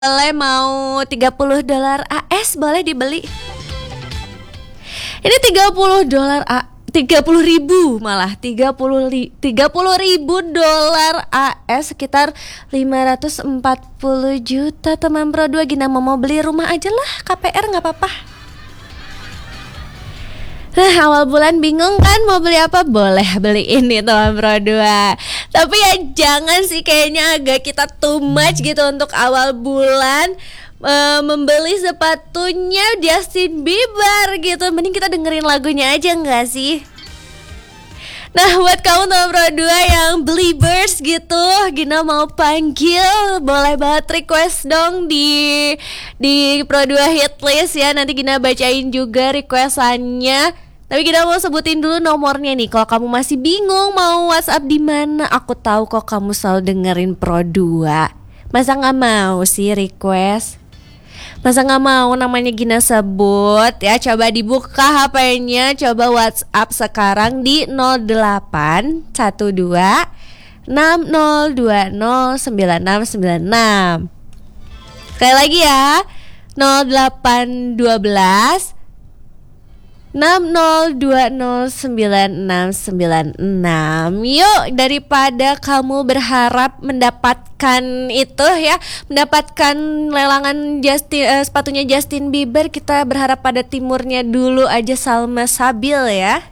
Boleh mau $30 AS boleh dibeli. Ini $30 30.000 malah 30.000 dolar AS sekitar 540 juta teman Pro 2. Gina mau beli rumah aja lah KPR nggak apa-apa. Nah, awal bulan bingung kan mau beli apa? Boleh beli ini teman Pro 2. Tapi ya jangan sih, kayaknya agak kita too much gitu untuk awal bulan membeli sepatunya Justin Bieber gitu. Mending kita dengerin lagunya aja nggak sih? Nah, buat kamu teman Pro 2 yang Believers gitu, Gina mau panggil, boleh banget request dong di Pro 2 Hitlist ya. Nanti Gina bacain juga requestannya. Tapi Gina mau sebutin dulu nomornya nih. Kalau kamu masih bingung mau WhatsApp di mana, aku tahu kok kamu selalu dengerin Pro 2. Masa nggak mau sih request? Masa gak mau namanya Gina sebut ya? Coba dibuka HP-nya, coba WhatsApp sekarang di 0812 6020 9696. Sekali lagi ya, 0812 60209696. Yuk, daripada kamu berharap mendapatkan itu ya, mendapatkan lelangan sepatunya Justin Bieber, kita berharap pada timurnya dulu aja, Salma Sabil ya.